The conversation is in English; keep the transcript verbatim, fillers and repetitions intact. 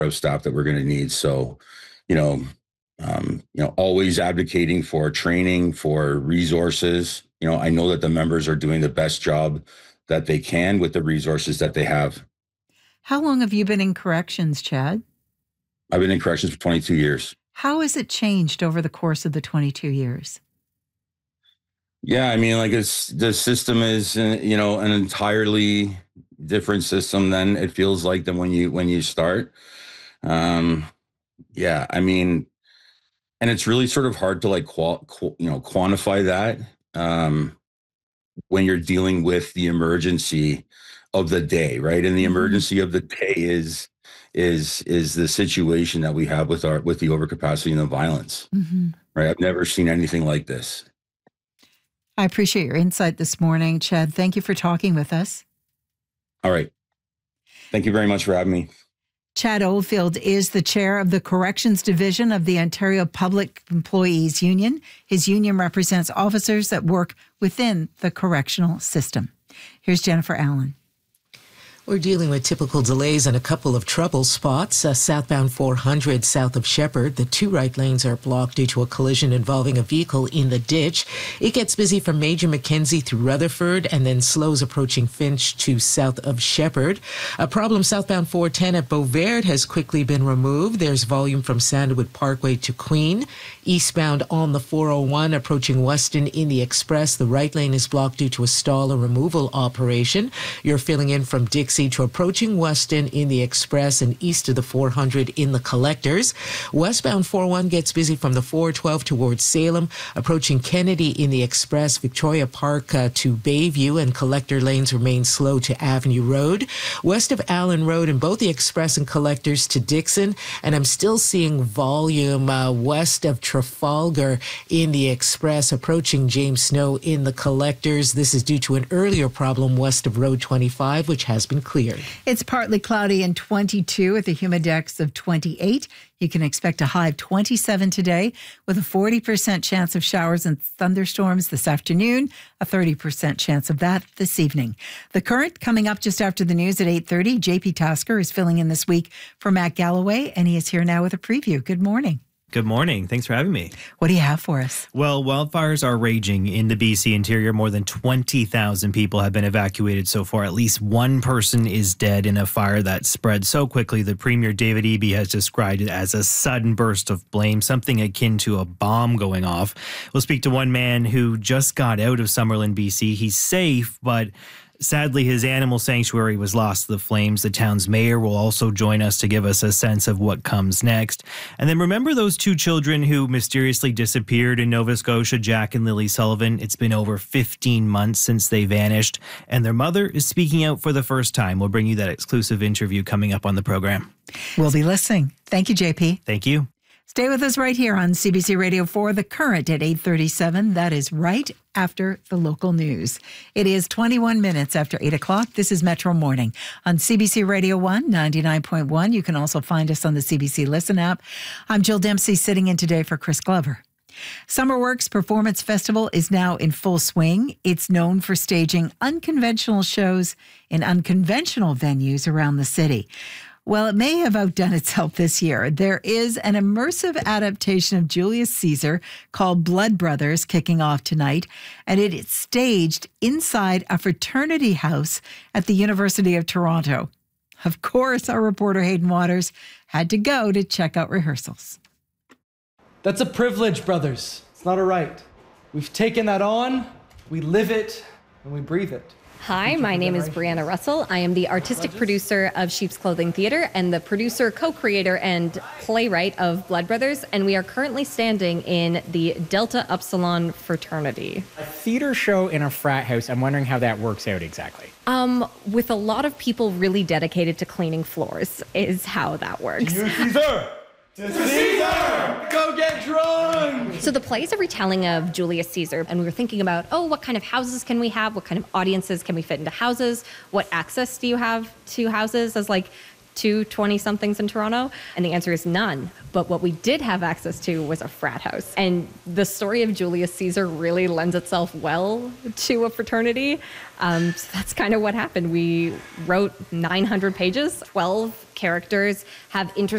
of staff that we're going to need. So, you know, um, you know, always advocating for training, for resources. You know, I know that the members are doing the best job that they can with the resources that they have. How long have you been in corrections, Chad? I've been in corrections for twenty-two years. How has it changed over the course of the twenty-two years? Yeah, I mean, like it's the system is, uh, you know, an entirely different system than it feels like than when you when you start. Um, yeah, I mean, and it's really sort of hard to like qual, qual you know quantify that um, when you're dealing with the emergency of the day, right? And the Mm-hmm. emergency of the day is is is the situation that we have with our with the overcapacity and the violence, Mm-hmm. right? I've never seen anything like this. I appreciate your insight this morning, Chad. Thank you for talking with us. All right. Thank you very much for having me. Chad Oldfield is the chair of the Corrections Division of the Ontario Public Employees Union. His union represents officers that work within the correctional system. Here's Jennifer Allen. We're dealing with typical delays in a couple of trouble spots. Uh, southbound four hundred south of Shepherd, the two right lanes are blocked due to a collision involving a vehicle in the ditch. It gets busy from Major Mackenzie through Rutherford and then slows approaching Finch to south of Shepherd. A problem southbound four ten at Beauvert has quickly been removed. There's volume from Sandalwood Parkway to Queen. Eastbound on the four oh one approaching Weston in the Express, the right lane is blocked due to a stall or removal operation. You're filling in from Dixie to approaching Weston in the Express and east of the four hundred in the Collectors. Westbound four oh one gets busy from the four twelve towards Salem, approaching Kennedy in the Express, Victoria Park uh, to Bayview, and Collector lanes remain slow to Avenue Road. West of Allen Road in both the Express and Collectors to Dixon, and I'm still seeing volume uh, west of Trafalgar in the Express, approaching James Snow in the Collectors. This is due to an earlier problem west of Road twenty-five, which has been cleared. It's partly cloudy and twenty-two with a humidex of twenty-eight. You can expect a high of twenty-seven today with a forty percent chance of showers and thunderstorms this afternoon, a thirty percent chance of that this evening. The Current coming up just after the news at eight thirty. J P Tasker is filling in this week for Matt Galloway, and he is here now with a preview. Good morning. Good morning. Thanks for having me. What do you have for us? Well, wildfires are raging in the B C interior. More than twenty thousand people have been evacuated so far. At least one person is dead in a fire that spread so quickly that Premier David Eby has described it as a sudden burst of blame, something akin to a bomb going off. We'll speak to one man who just got out of Summerlin, B C. He's safe, but sadly, his animal sanctuary was lost to the flames. The town's mayor will also join us to give us a sense of what comes next. And then remember those two children who mysteriously disappeared in Nova Scotia, Jack and Lily Sullivan? It's been over fifteen months since they vanished, and their mother is speaking out for the first time. We'll bring you that exclusive interview coming up on the program. We'll be listening. Thank you, J P. Thank you. Stay with us right here on C B C Radio four, The Current at eight thirty-seven. That is right after the local news. It is twenty-one minutes after eight o'clock. This is Metro Morning on C B C Radio one, ninety-nine point one. You can also find us on the C B C Listen app. I'm Jill Dempsey sitting in today for Chris Glover. Summer Works Performance Festival is now in full swing. It's known for staging unconventional shows in unconventional venues around the city. Well, it may have outdone itself this year. There is an immersive adaptation of Julius Caesar called Blood Brothers kicking off tonight, and it is staged inside a fraternity house at the University of Toronto. Of course, our reporter Hayden Waters had to go to check out rehearsals. That's a privilege, brothers. It's not a right. We've taken that on, we live it, and we breathe it. Hi, my name is Brianna Russell. I am the artistic producer of Sheep's Clothing Theatre and the producer, co-creator, and playwright of Blood Brothers, and we are currently standing in the Delta Upsilon fraternity. A theater show in a frat house, I'm wondering how that works out exactly. Um, with a lot of people really dedicated to cleaning floors is how that works. Caesar! To Caesar! Go get drunk! So the play is a retelling of Julius Caesar, and we were thinking about, oh, what kind of houses can we have? What kind of audiences can we fit into houses? What access do you have to houses as like two twenty-somethings in Toronto? And the answer is none. But what we did have access to was a frat house. And the story of Julius Caesar really lends itself well to a fraternity. Um, so that's kind of what happened. We wrote nine hundred pages, twelve characters, have inter